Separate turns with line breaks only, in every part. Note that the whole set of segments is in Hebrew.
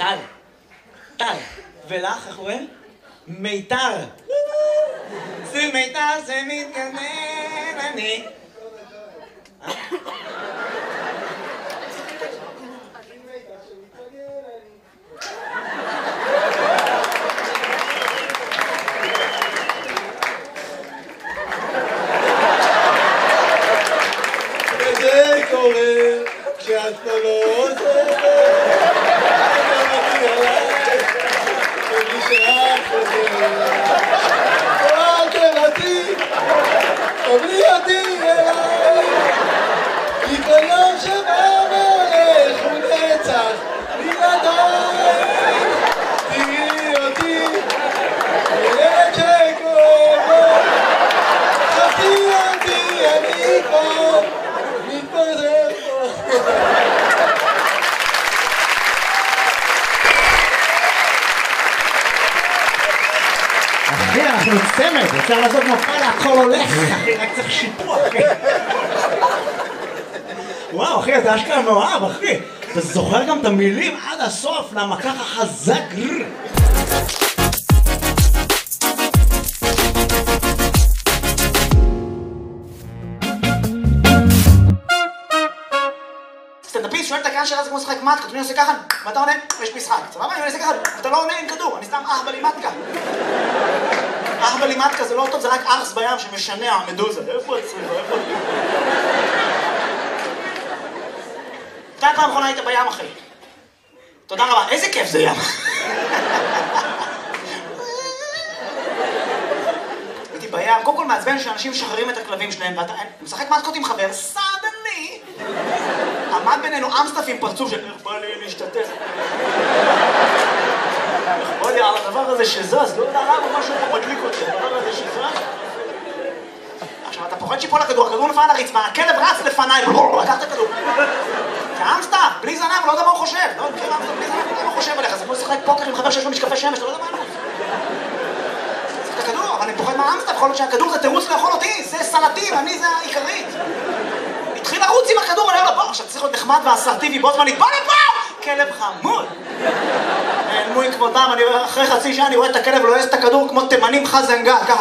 טל. טל. ולך, איך קוראים? מיתר. זה מיתר שמתגנן אני.
וזה קורה כשאת לא עוזרת, תביא עליי, תביא שאת חוזרת. אל תבטי, תביא אותי אליי, כי כל יום שבא והולך הוא נצח בלעדיי. תראי אותי, ילד שכואב לו, חפי אותי, אני כבר מתפזר פה.
אחי, אנחנו צמד, אפשר לעשות מופע להכל הולך, אחי, רק צריך שיפוע, אחי. וואו, אחי, אתה אשכרה מאוהב, אחי. אתה זוכר גם את המילים עד הסוף, למה ככה חזק. סטנדאפיסט שואל את הקהל שאלה זה כמו לשחק מתקה, אני עושה ככה, ואתה עונה, יש משחק. סבבה? אני עושה ככה, אתה לא עונה עם כדור, אני סתם אהבלי מתקה. אהבלי מתקה זה לא טוב, זה רק ארס בים שמשנע מדוזה. איפה הצריבה? איפה? מתי הפעם האחרונה היית בים, אחי? תודה רבה, איזה כיף זה ים. הייתי בים, קודם כל מעצבן שאנשים משחררים את הכלבים שלהם, ואתה משחק מתקות עם חבר, סדני. עמד בינינו אמסטף עם פרצוף של איך בא לי להשתתף. איך בא לי על הדבר הזה שזז, לא יודע למה משהו פה מדליק אותי, הדבר הזה שזז. עכשיו אתה פוחד שיפול הכדור, הכדור נפל על הרצפה, הכלב רץ לפניי, לקח את הכדור. כאמסטף, בלי זנב, לא יודע מה הוא חושב. לא מכיר אמסטף בלי זנב, לא יודע מה הוא חושב עליך, זה כמו לשחק פוקר עם חבר שיש לו משקפי שמש, לא יודע מה לעשות. זה הכדור, אבל אני פוחד מהאמסטף, יכול להיות שהכדור זה תירוץ לאכול אותי, זה סלטים, אני זה העיקרית. התחיל לרוץ עם הכדור, אני אומר לו, בוא, עכשיו צריך להיות נחמד ואסרטיבי, בו זמנית, בוא לפה! כלב חמוד! נעלמו עם כבודם, אחרי חצי שעה אני רואה את הכלב לועס את הכדור כמו תימנים חזנגה, ככה.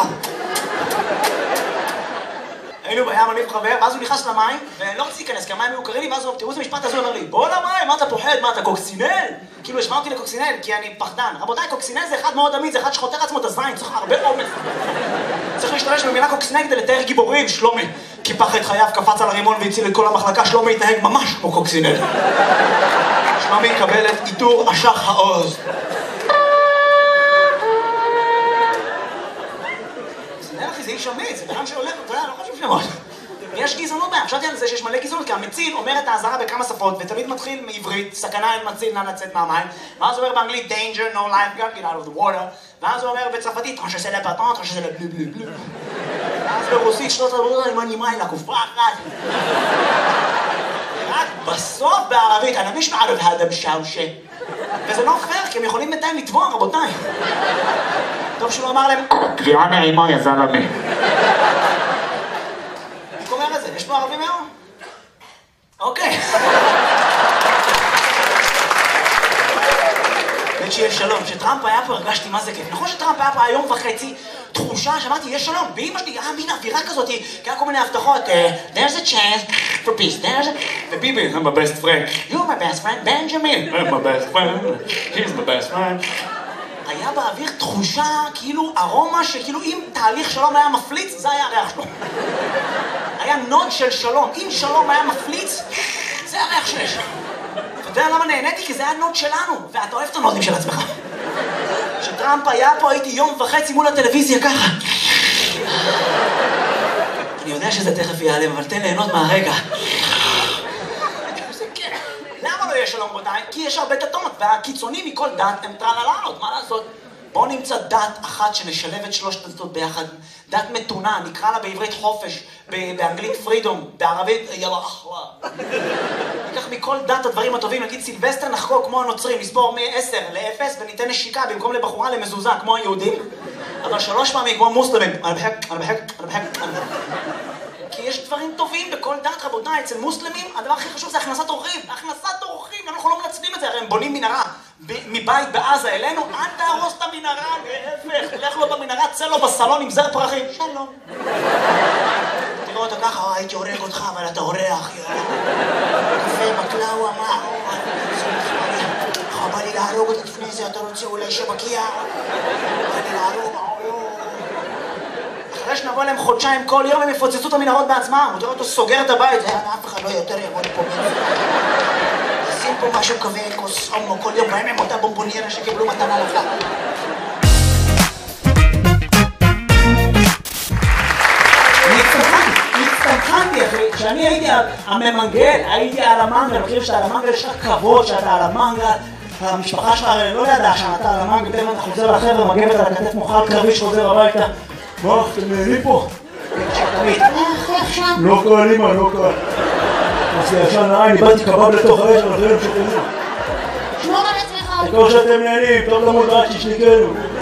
היינו בים, אני וחבר, ואז הוא נכנס למים, ואני לא רציתי להיכנס, כי המים היו קרים לי, ואז הוא, תראו איזה משפט הזה, הוא אומר לי, בוא למים, מה אתה פוחד? מה אתה קוקסינל? כאילו השמע אותי לקוקסינל, כי אני פחדן. רבותיי, קוקסינל זה אחד מאוד עמיד, זה אחד שחותר עצמו את הזין, צריך הרבה אומץ. צריך להשתמש במילה קוקסינל כדי לתאר גיבורים, שלומי. קיפח את חייו, קפץ על הרימון והציל את כל המחלקה, שלומי התנהג ממש כמו קוקסינל. שלומי יקבל את עיטור אשח העוז. קוקסינל אחי, זה איש עמיד, זה בן שהולך, אתה יודע, לא חשוב שמות. יש גזענות בהם, חשבתי על זה שיש מלא גזענות, כי המציל אומר את האזהרה בכמה שפות, ותמיד מתחיל מעברית, סכנה אין מציל, נא לצאת מהמים, ואז הוא אומר באנגלית, danger, no life, get out of the water, ואז הוא אומר בצרפתית, טרנש זה לפטון, טרנש זה לבלו בלו בלו. ואז ברוסית, שנות הדברות, אני מנימה אלה, כופה אחת. רק בסוף בערבית, אני מיש מערב האדם שאושה. וזה לא פייר, כי הם יכולים בינתיים לתבוע, רבותיי. טוב שלא אמר להם, תביעה נעימה, יא זלמה. יש פה ערבים היום? אוקיי. באמת שיש שלום. כשטראמפ היה פה הרגשתי מה זה כיף. נכון שטראמפ היה פה היום וחצי תחושה שאמרתי יש שלום. ואמא שלי, מין אווירה כזאת, כי היה כל מיני הבטחות. There's a chance for peace. וביבי, I'm my best friend. You're my best friend, בנג'מין. I'm my best friend. He's my best friend. היה באוויר תחושה, כאילו ארומה שכאילו אם תהליך שלום היה מפליץ, זה היה הריח שלו. היה נוד של שלום. אם שלום היה מפליץ, זה הריח שיש. אתה יודע למה נהניתי? כי זה היה נוד שלנו, ואתה אוהב את הנודים של עצמך. כשטראמפ היה פה, הייתי יום וחצי מול הטלוויזיה ככה. אני יודע שזה תכף ייעלם, אבל תן ליהנות מהרגע. למה לא יש שלום רבותיי? כי יש הרבה דתות, והקיצונים מכל דת הם טרללות, מה לעשות? בואו נמצא דת אחת שנשלב את שלושת הדתות ביחד. דת מתונה, נקרא לה בעברית חופש, באנגלית פרידום, בערבית יאללה אחווה. ניקח מכל דת הדברים הטובים, נגיד סילבסטר נחגוג כמו הנוצרים, נסבור מ-10 ל-0 וניתן נשיקה במקום לבחורה למזוזה כמו היהודים, אבל 3 פעמים כמו מוסלמים. כי יש דברים טובים בכל דת, רבותיי. אצל מוסלמים הדבר הכי חשוב זה הכנסת אורחים. הכנסת אורחים, אנחנו לא מנצלים את זה, הרי הם בונים מנהרה מבית בעזה אלינו, אל תהרוס את המנהרה, להפך, לך לו במנהרה, צא לו בסלון עם זר פרחים. שלום. תראו אותו ככה, הייתי הורג אותך, אבל אתה אורח, קפה, בקלאווה, מה? בא לי להרוג אותה לפני זה, אתה רוצה אולי שבקיע? בא לי להרוג, אחרי שנבוא להם חודשיים כל יום הם יפוצצו את המנהרות בעצמם, הוא תראה אותו סוגר את הבית, אף אחד לא יותר יבוא לפה שים פה משהו כבד, כוס אומו כל יום, בהם עם אותה בומבוניירה שקיבלו מתנה לחג. הצטמחנתי אחי, כשאני הייתי הממנגל, הייתי על המנגל, מכיר שאתה על המנגל, יש לך כבוד שאתה על המנגל, המשפחה שלך לא ידעה שאתה על המנגל, פתאום אתה חוזר לחבר'ה, מגבת על הכתף מוחל קרבי שחוזר הביתה. מה, אתם נהנים פה? לא קל אימא, לא קל. אז זה ישן נראה, אני באתי קבב לתוך האש, אבל אחרים שתנו.
שמור על עצמך.
תקור שאתם נהנים, טוב למות רק ששניקנו.